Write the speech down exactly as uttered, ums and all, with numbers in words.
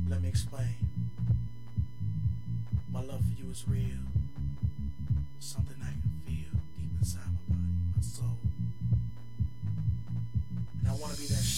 Let me explain. My love for you is real. Something I can feel deep inside my body, my soul. And I want to be that